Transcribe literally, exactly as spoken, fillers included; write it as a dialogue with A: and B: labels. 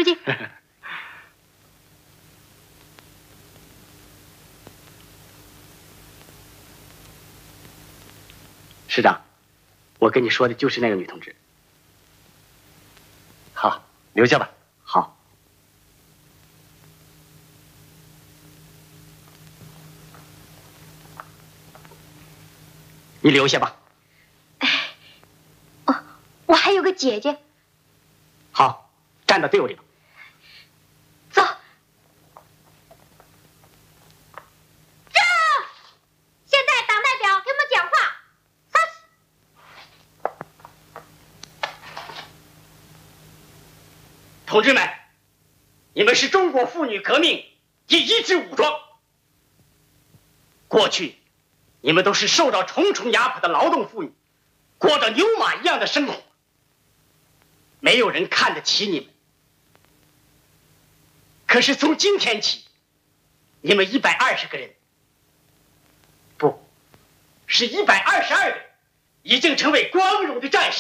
A: 书记。
B: 师长，我跟你说的就是那个女同志。
C: 好，留下吧。
B: 好。你留下吧。
A: 哎，哦，我还有个姐姐。
B: 好，站到队伍里吧。
A: 走。站！现在党代表给我们讲话。
B: 同志们，你们是中国妇女革命第一支武装。过去，你们都是受到重重压迫的劳动妇女，过着牛马一样的生活，没有人看得起你们。可是从今天起，你们一百二十个人，不，是一百二十二个人，已经成为光荣的战士。